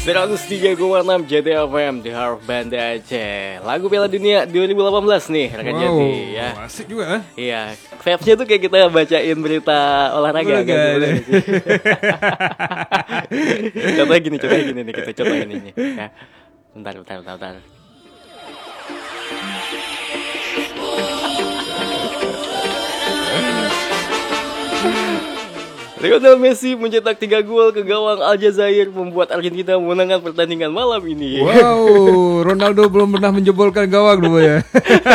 103,6 JTFM di Harf Banda Aceh. Lagu Piala Dunia 2018 nih rekan Jati ya. Asik juga. Iya, vibes-nya tuh kayak kita bacain berita olahraga kan. Contohnya gini nih, kita contohin ini ya. Bentar. Lionel Messi mencetak 3 gol ke gawang Aljazair, membuat Argentina memenangkan pertandingan malam ini. Wow, Ronaldo belum pernah menjebolkan gawang dulu ya.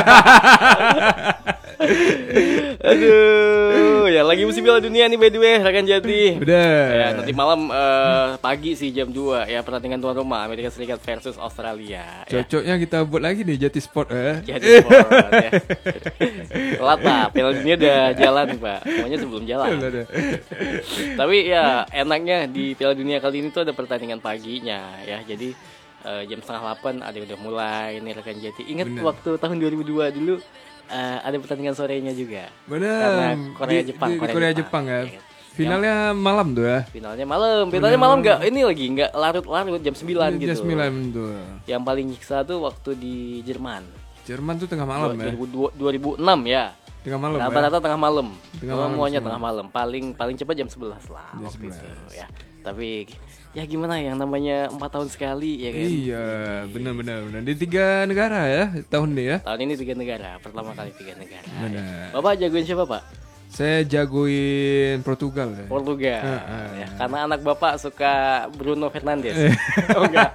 Aduh, ya lagi musim Piala Dunia nih by the way, rekan Jati. Udah. Ya, nanti malam pagi sih jam 2 ya, pertandingan tuan rumah Amerika Serikat versus Australia. Cocoknya kita buat lagi nih Jati Sport Jati Sport ya. Telat Pak, Piala Dunia udah jalan Pak. Semuanya sebelum jalan. Tapi ya enaknya di Piala Dunia kali ini tuh ada pertandingan paginya ya. Jadi jam 7:30 ada udah mulai nih rekan Jati. Ingat waktu tahun 2002 dulu ada pertandingan sorenya juga. Benar. Karena Korea Jepang ya. Finalnya malam tuh ya. Finalnya malam enggak larut-larut jam 9 gitu. Jam 9 tuh. Yang paling nyiksa tuh waktu di Jerman. Jerman tuh tengah malam ya. 2006 ya. Tengah malam. Rata-rata tengah malam. Semuanya Tengah malam. Paling cepat jam 11 lah waktu itu ya. Tapi ya gimana yang namanya 4 tahun sekali ya kan. Iya, benar. Di 3 negara ya tahun ini ya. Tahun ini 3 negara, pertama kali 3 negara. Benar. Bapak jagoin siapa, Pak? Saya jagoin Portugal ya. Portugal. Ya, karena anak Bapak suka Bruno Fernandes. Oh enggak.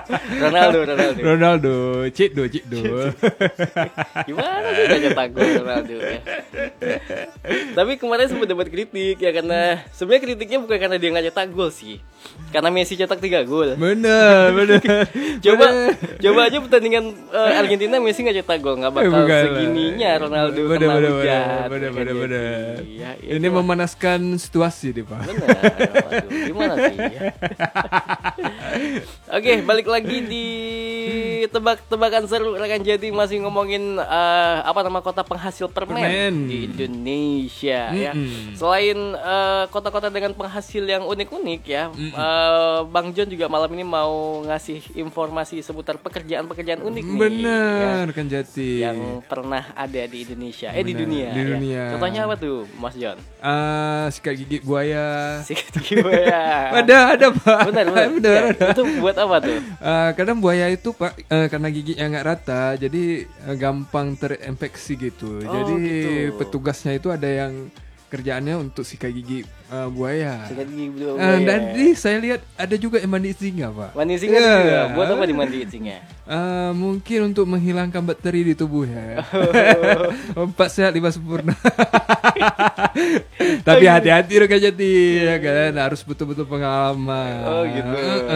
Ronaldo, Cikdo. Gimana sih nyetak gol Ronaldo ya. Tapi kemarin sempat dapat kritik ya, karena sebenarnya kritiknya bukan karena dia nggak cetak gol sih. Karena Messi cetak 3 gol. Benar. Coba aja pertandingan Argentina Messi nggak cetak gol, nggak bakal segininya Ronaldo kena hujat. Benar. Ya, ini memanaskan situasi deh Pak. Benar. Waduh, gimana sih ya? Oke, balik lagi di tebak-tebakan seru rekan Jati, masih ngomongin kota penghasil permen di Indonesia ya. Selain kota-kota dengan penghasil yang unik-unik ya, Bang John juga malam ini mau ngasih informasi seputar pekerjaan-pekerjaan unik nih. Benar, ya, rekan Jati. Yang pernah ada di Indonesia, di dunia. Di dunia. Ya. Contohnya apa tuh, Mas John? Sikat gigi buaya. Ada Pak. Benar. Ya, itu buat apa tuh? Kadang buaya itu Pak, karena giginya nggak rata, jadi gampang terinfeksi gitu. Jadi gitu. petugasnya itu ada yang kerjaannya untuk sikat gigi buaya. Sikat gigi buaya. Dan saya lihat ada juga yang mandiin singa Pak. Mandiin singa juga. Buat apa dimandiin singa? Mungkin untuk menghilangkan bakteri di tubuhnya. 4 sehat 5 sempurna. Tapi hati-hati rekan Jati ya kan, harus betul-betul pengalaman. Oh gitu.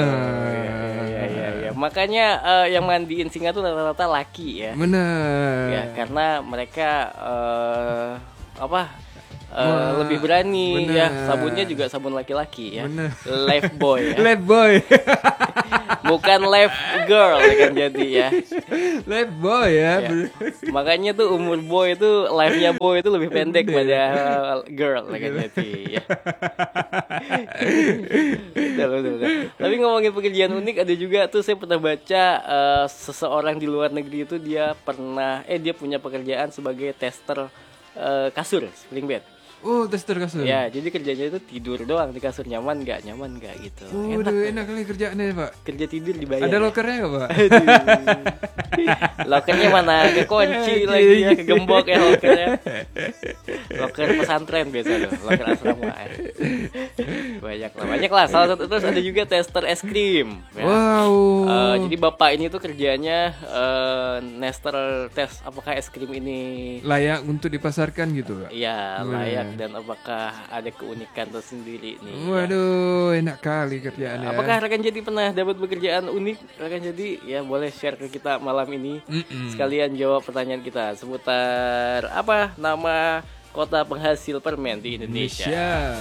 Ya. Makanya yang mandiin singa tuh rata-rata laki ya. Benar. Ya, karena mereka lebih berani. Bener. Ya, sabunnya juga sabun laki-laki ya. Bener. Lifebuoy ya. Lifebuoy. Bukan life girl ya kan jadi ya. Lifebuoy ya. Makanya tuh umur boy itu, life-nya boy itu lebih pendek pada girl ya kan jadi ya. Betul. Tapi ngomongin pekerjaan unik, ada juga tuh saya pernah baca seseorang di luar negeri itu dia punya pekerjaan sebagai tester kasur, spring bed. Oh, tester kasur. Ya, jadi kerjanya itu tidur doang di kasur, nyaman nggak gitu. Enak kali kerjaannya Pak. Kerja tidur dibayar. Ada lokernya nggak Pak? Lokernya mana? Kekunci lagi ya, kegembok ya lokernya. Loker pesantren biasa loh, loker asrama ya. Banyak lah. Salah satu terus ada juga tester es krim. Ya. Wow. Jadi bapak ini tuh kerjanya nester tes apakah es krim ini layak untuk dipasarkan gitu Pak? Iya, layak. Dan apakah ada keunikan tersendiri nih? Waduh, enak kali kerjaannya. Apakah rekan Jadi pernah dapat pekerjaan unik? Rekan Jadi ya boleh share ke kita malam ini. Sekalian jawab pertanyaan kita seputar apa nama kota penghasil permen di Indonesia.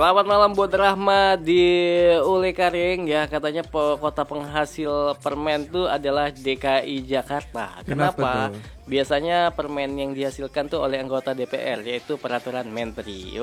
Selamat malam buat Rahmat di Ule Karing ya, katanya kota penghasil permen itu adalah DKI Jakarta. Kenapa? Biasanya permen yang dihasilkan tuh oleh anggota DPR, yaitu peraturan menteri.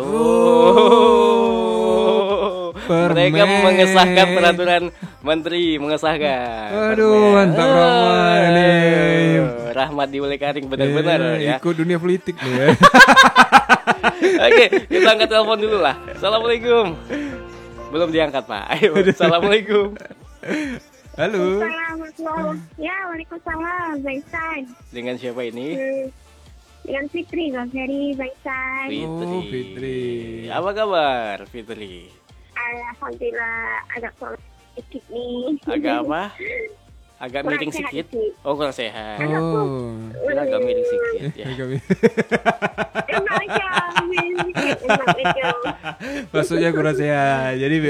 Mereka mengesahkan peraturan menteri, mengesahkan. Aduh, mantap Rahmat ini. Rahmat di Ule Karing benar-benar ya. Ikut dunia politik nih ya. Oke, kita angkat telepon dulu lah. Assalamualaikum. Belum diangkat, Pak. Ayo, assalamualaikum. Halo. Ya, waalaikumsalam, Baisan. Dengan siapa ini? Dengan Fitri, Bang Ferry, Baisan. Fitri. Fitri. Apa kabar, Fitri? Alhamdulillah, agak sedikit nih. Agak apa? Agak Kurang miring sehat sedikit. sih. Oh, kurang sehat. Oh. Kira agak miring sedikit ya. Enak aja, enak aja. Maksudnya kurang sehat. Jadi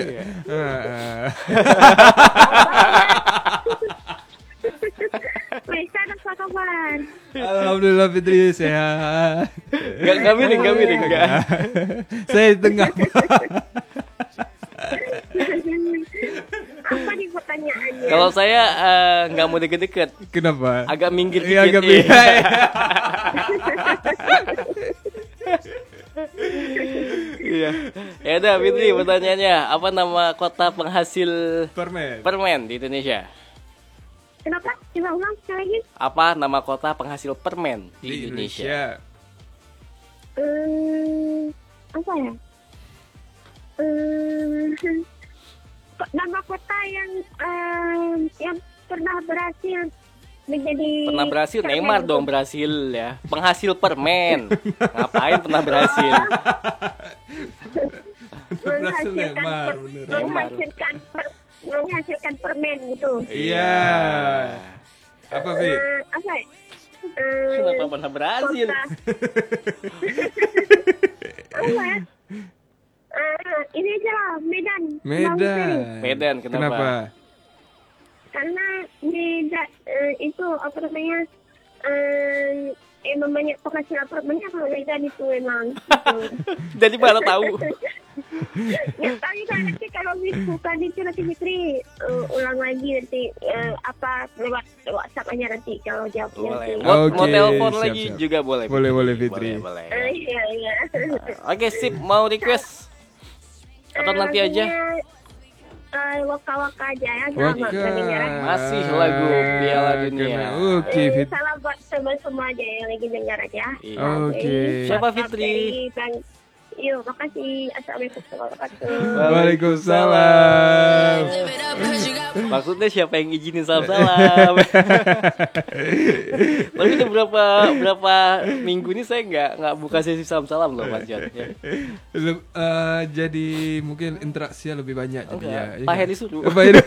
Baisan, apa kabar? Alhamdulillah Fitri sehat. Enggak miring, enggak. Saya di tengah. Apa nih pertanyaannya? Kalau saya nggak mau deket-deket, Kenapa? agak minggir dikit. Iya, agak iya. minggir. Iya. Ya udah, Fitri, pertanyaannya, apa nama kota penghasil Permen. permen di Indonesia? Kenapa? Coba ulang sekali lagi. Apa nama kota penghasil permen di Indonesia? Apa ya? Nama kota yang pernah berhasil menjadi Neymar dong berhasil ya. Penghasil permen. Ngapain pernah berhasil? Berhasil Neymar, bener. menghasilkan permen gitu. Iya. Apa Fi? Apa? Kenapa pernah berhasil? Apa ya? Ini aja lah, Medan. Medan, kenapa? Kenapa? Karena Medan itu apa namanya? Emang banyak penghasilan permennya kalau Medan itu emang. Gitu. Jadi mana tahu? Ya tapi nanti kalau bukan itu nanti Fitri ulang lagi nanti apa lewat WhatsApp aja nanti kalau jawabnya. Boleh. nanti. Mau Oke, telepon siap, lagi siap. juga boleh. Boleh, Fitri. Boleh. Iya. Oke, sip. Mau request? Atau nanti aja? Waka-waka aja ya. Waka. Masih lagu Piala Dunia. Oke, Fit. Salam buat semua aja yang lagi dengar aja. Iya. Oke. Siapa Fitri? Yuk, makasih. Assalamualaikum warahmatullahi wabarakatuh. Waalaikumsalam. Maksudnya siapa yang izinin salam-salam? Tapi udah berapa minggu ini saya nggak buka sesi salam-salam loh, Mas John. Ya. Jadi mungkin interaksinya lebih banyak Enggak, jadi ya. Pak Heri suruh. Pak Heri.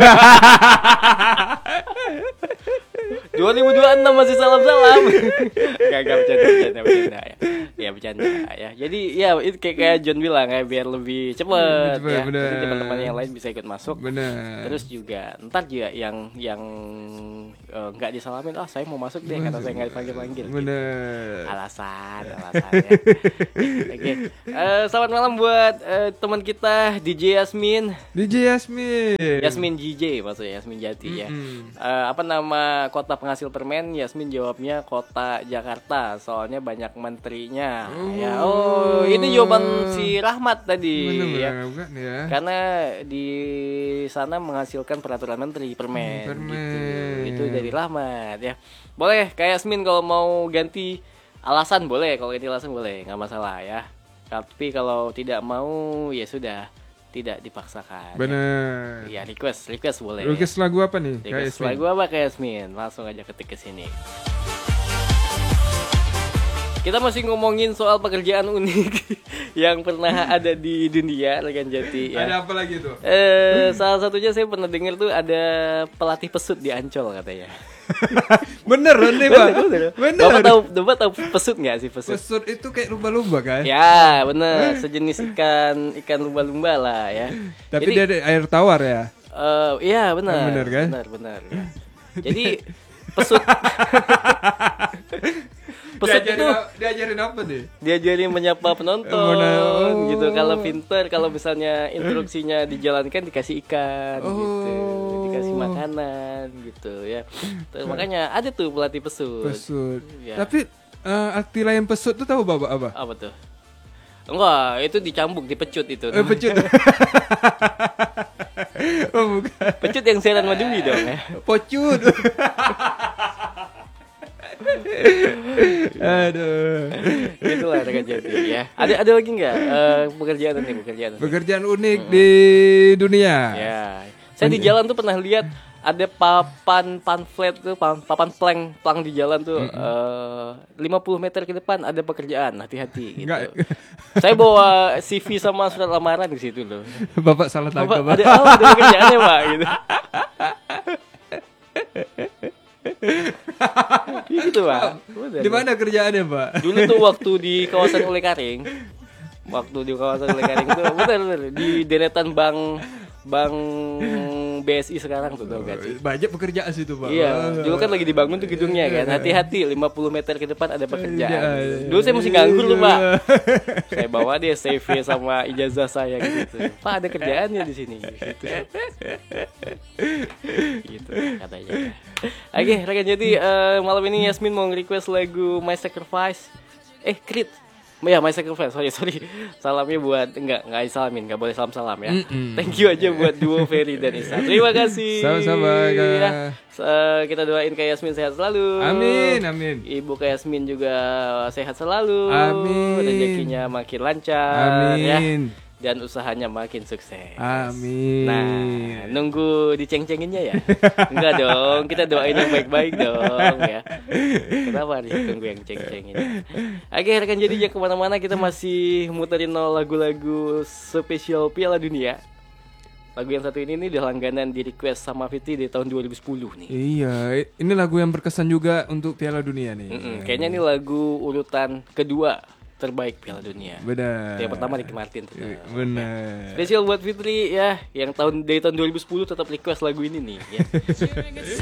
2026 masih salam-salam. Gak bercanda ya. Ya bercanda ya. Jadi ya itu kayak John bilang ya, biar lebih cepet ya. Bener. Jadi teman-teman yang lain bisa ikut masuk. Benar. Terus juga ntar juga yang nggak disalamin, saya mau masuk deh karena saya nggak dipanggil-panggil. Bener. Alasan ya. Oke. Selamat malam buat teman kita DJ Yasmin. DJ Yasmin. Yasmin JJ maksudnya, Yasmin Jati ya. Apa nama kota penghasil permen? Yasmin jawabnya kota Jakarta, soalnya banyak menterinya. Ya, ini jawaban si Rahmat tadi. Bener, Ya. bukan ya. Karena di sana menghasilkan peraturan menteri permen. Permen. Gitu. Itu dari Rahmat ya. Boleh kayak Yasmin kalau mau ganti alasan boleh, kalau ganti alasan boleh, nggak masalah ya. Tapi kalau tidak mau ya sudah, tidak dipaksakan. Bener. Ya, request boleh. Request lagu apa nih? Kak Request Yasmin? lagu apa kayak Yasmin? Langsung aja ketik ke sini. Kita masih ngomongin soal pekerjaan unik yang pernah ada di dunia rekan Jati ya. Ada apa lagi tuh? Salah satunya saya pernah dengar tuh ada pelatih pesut di Ancol katanya. Bener nih Pak. Bener. Bapak tahu pesut nggak sih pesut? Pesut itu kayak lumba-lumba kan? Ya bener, sejenis ikan lumba-lumba lah ya. Tapi Jadi, dia ada air tawar ya? Iya benar. Bener kan? Benar. Ya. Jadi pesut Pesut itu diajarin apa deh? diajarin menyapa penonton gitu. Kalau pinter, kalau misalnya instruksinya dijalankan dikasih ikan gitu, dikasih makanan gitu ya. Terus makanya ada tuh pelatih pesut. Ya. Tapi arti lain pesut tuh tahu Bapak apa? Apa tuh? Enggak, itu dicambuk, dipecut itu. Pecut. Oh, bukan. Pecut yang siaran Maduri dong ya. Pocut. Aduh. Itulah rekan Jati ya. Ada lagi nggak pekerjaan? Pekerjaan unik di dunia. Ya. Saya di jalan tuh pernah lihat ada papan pamflet tuh, papan plang di jalan tuh 50 meter ke depan ada pekerjaan, hati-hati gitu. Saya bawa CV sama surat lamaran di situ loh. Bapak salah tangkap. Ada pekerjaannya, Pak gitu. Gitu, Pak. Di mana kerjaannya, Pak? Dulu tuh waktu di kawasan Ulekaring. Tuh bener di deretan Bank BSI sekarang tuh tau gak sih? Banyak pekerjaan situ, Pak. Iya, dulu kan lagi dibangun tuh gedungnya kan. Hati-hati 50 meter ke depan ada pekerjaan. Dulu saya masih nganggur loh, Pak. Saya bawa dia CV sama ijazah saya gitu. Pak, ada kerjaannya di sini gitu. Gitu katanya. Oke, rekan jadi malam ini Yasmin mau nge-request lagu My Sacrifice. Creed. Ya, My Sacrifice, sorry. Salamnya buat enggak disalamin, enggak boleh salam ya. Thank you aja buat duo Ferry dan Isa. Terima kasih. Sama-sama, ya. Kita doain Kak Yasmin sehat selalu. Amin. Ibu Kak Yasmin juga sehat selalu. Amin. Rezekinya makin lancar. Amin. Ya. Dan usahanya makin sukses. Amin. Nah, nunggu diceng-cenginnya ya? Enggak dong, kita doain yang baik-baik dong ya. Kenapa nih tunggu yang ceng-cengin? Oke, rekan jadi jangan kemana-mana, kita masih muterin lagu-lagu spesial Piala Dunia. Lagu yang satu ini nih udah langganan di request sama Fitri di tahun 2010 nih. Iya, ini lagu yang berkesan juga untuk Piala Dunia nih. Kayaknya ini lagu urutan kedua terbaik Piala Dunia. Benar. Yang pertama Ricky Martin. Benar. Spesial buat Fitri ya, yang dari tahun 2010 tetap request lagu ini nih ya.